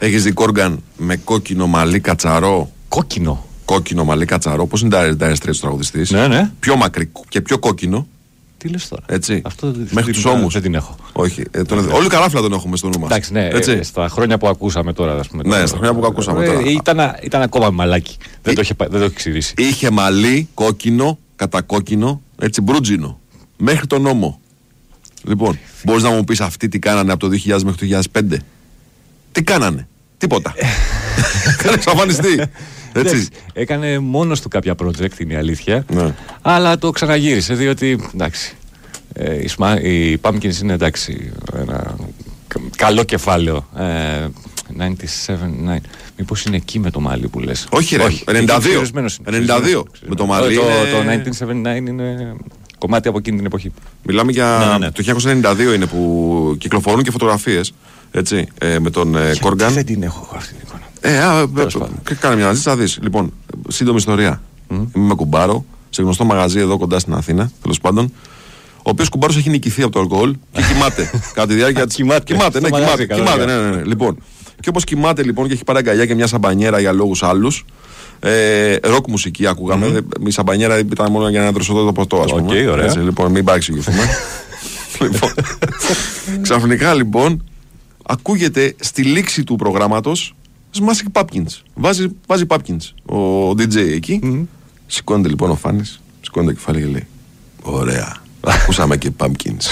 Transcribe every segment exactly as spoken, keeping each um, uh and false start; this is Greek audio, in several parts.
Έχεις δει Κόργαν με κόκκινο μαλλί κατσαρό? Κόκκινο. Κόκκινο μαλλί κατσαρό. Πώς είναι τα Dire Straits τραγουδιστής? Ναι, ναι. Πιο μακρύ και πιο κόκκινο. Τι λες τώρα? Έτσι. Αυτό μέχρι τους ώμους. Δεν την έχω. Όχι. Ε, τον... Όλοι καράφλα τον έχουμε στο νου μας. Εντάξει, ναι. Ε, στα χρόνια που ακούσαμε τώρα. Ας πούμε, ναι, τώρα, στα χρόνια που ακούσαμε τώρα. Ε, ήταν, ήταν ακόμα μαλάκι. Ε, δεν, το είχε, δεν το είχε ξηρίσει. Είχε μαλλί κόκκινο, κατακόκκινο, έτσι μπρούτζινο. Μέχρι τον ώμο. Λοιπόν, μπορείς να μου πεις αυτοί τι κάνανε από το δύο χιλιάδες μέχρι το δύο χιλιάδες πέντε? Τι κάνανε? Τίποτα. Κάνε εξαφανιστεί. Έτσι. Έκανε μόνος του κάποια project, είναι η αλήθεια. Ναι. Αλλά το ξαναγύρισε, διότι εντάξει, ε, οι, σμα, οι Pumpkins είναι εντάξει, ένα καλό κεφάλαιο. Ε, ενενήντα επτά, μήπως είναι εκεί με το μάλι που λες? Όχι, ρε, Όχι ενενήντα δύο. ενενήντα δύο με το μάλι. Το, είναι... το χίλια εννιακόσια εβδομήντα εννέα είναι κομμάτι από εκείνη την εποχή. Μιλάμε για ναι, ναι, ναι. το χίλια εννιακόσια ενενήντα δύο είναι που κυκλοφορούν και φωτογραφίες. Έτσι, ε, με τον ε, Κόργαν. Δεν την έχω αυτή την εικόνα. Ε, α, ε, κάνε μια αναζήτηση, θα δεις. Λοιπόν, σύντομη ιστορία. Mm. Είμαι με κουμπάρο σε γνωστό μαγαζί εδώ κοντά στην Αθήνα, τέλος πάντων. Ο οποίος κουμπάρος έχει νικηθεί από το αλκοόλ και κοιμάται. Κατά τη διάρκεια της. Κοιμάται, κοιμάται, ναι, κοιμάται, κοιμάται, ναι, ναι, ναι. Λοιπόν, και όπως κοιμάται λοιπόν και έχει πάρει αγκαλιά και μια σαμπανιέρα για λόγους άλλους. Ε, ροκ μουσική ακούγαμε. Mm-hmm. Η σαμπανιέρα ήταν μόνο για να δροσοδό το ποτό, ας πούμε. Okay, ωραία. Έτσι, λοιπόν, μην παρεξηγηθούμε. Λοιπόν, ξαφνικά λοιπόν ακούγεται στη λήξη του προγράμματος Smashing Pumpkins. Βάζει, βάζει Pumpkins ο ντι τζέι εκεί. Mm-hmm. Σηκώνεται λοιπόν ο Φάνης, σηκώνεται το κεφάλι και λέει: ωραία, ακούσαμε και Pumpkins.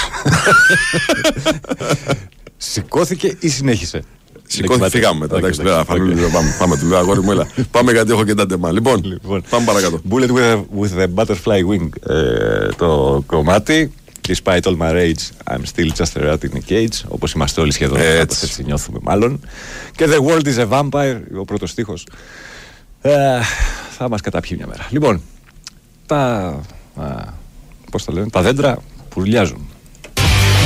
Σηκώθηκε ή συνέχισε? Σηκώθηκε, φύγαμε μετά. Εντάξει, πάμε του λέω, αγόρι μου, έλα. Πάμε γιατί έχω και τα τεμά. Λοιπόν, πάμε παρακάτω. Bullet with the Butterfly Wing, το κομμάτι. Despite all my rage, I'm still just a rat in a cage. Όπως είμαστε όλοι σχεδόν, έτσι. έτσι νιώθουμε μάλλον. Και The world is a vampire, ο πρώτος στίχος. Ε, θα μας καταπιεί μια μέρα. Λοιπόν, τα, α, πώς τα λένε, τα δέντρα πουρλιάζουν.